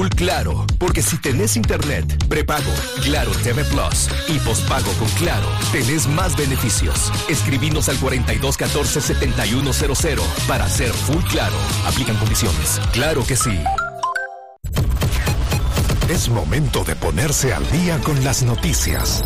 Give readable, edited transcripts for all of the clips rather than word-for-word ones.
full Claro, porque si tenés internet, prepago, Claro TV Plus y postpago con Claro, tenés más beneficios. Escribinos al 4214-7100 para ser full Claro. Aplican condiciones. Claro que sí. Es momento de ponerse al día con las noticias.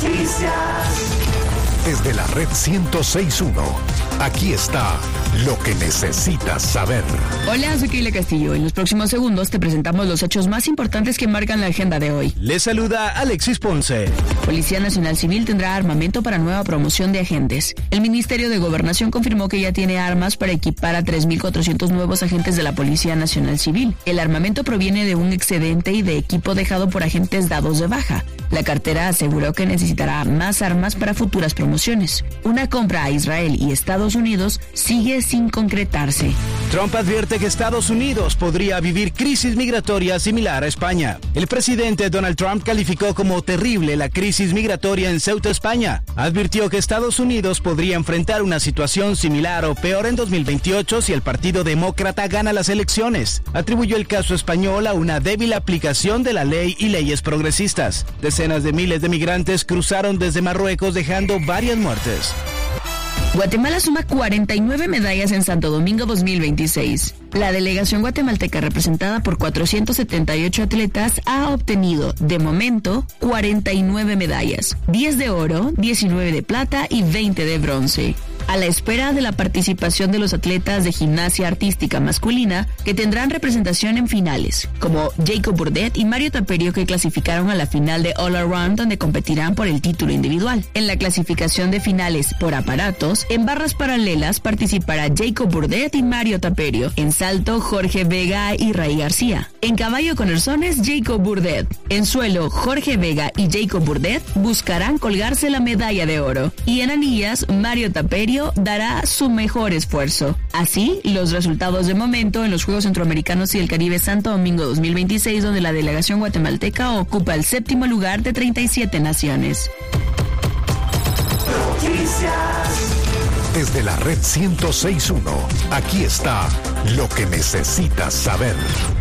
Desde la red 106.1, aquí está lo que necesitas saber. Hola, soy Keila Castillo. En los próximos segundos te presentamos los hechos más importantes que marcan la agenda de hoy. Les saluda Alexis Ponce. Policía Nacional Civil tendrá armamento para nueva promoción de agentes. El Ministerio de Gobernación confirmó que ya tiene armas para equipar a 3.400 nuevos agentes de la Policía Nacional Civil. El armamento proviene de un excedente y de equipo dejado por agentes dados de baja. La cartera aseguró que necesitará más armas para futuras promociones. Una compra a Israel y Estados Unidos sigue sin concretarse. Trump advierte que Estados Unidos podría vivir crisis migratoria similar a España. El presidente Donald Trump calificó como terrible la crisis migratoria en Ceuta, España. Advirtió que Estados Unidos podría enfrentar una situación similar o peor en 2028 si el Partido Demócrata gana las elecciones. Atribuyó el caso español a una débil aplicación de la ley y leyes progresistas. Decenas de miles de migrantes cruzaron desde Marruecos dejando varias muertes. Guatemala suma 49 medallas en Santo Domingo 2026. La delegación guatemalteca, representada por 478 atletas, ha obtenido, de momento, 49 medallas, 10 de oro, 19 de plata y 20 de bronce. A la espera de la participación de los atletas de gimnasia artística masculina, que tendrán representación en finales, como Jacob Burdett y Mario Taperio, que clasificaron a la final de All Around, donde competirán por el título individual. En la clasificación de finales por aparatos, en barras paralelas participará Jacob Burdett y Mario Taperio. En salto, Jorge Vega y Ray García. En caballo con arzones, Jacob Burdett. En suelo, Jorge Vega y Jacob Burdett buscarán colgarse la medalla de oro. Y en anillas, Mario Taperio dará su mejor esfuerzo. Así, los resultados de momento en los Juegos Centroamericanos y el Caribe Santo Domingo 2026, donde la delegación guatemalteca ocupa el 7º lugar de 37 naciones. Desde la red 106.1, aquí está lo que necesitas saber.